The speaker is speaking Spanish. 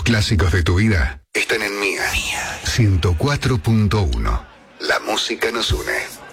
clásicos de tu vida están en Mía. 104.1. La música nos une.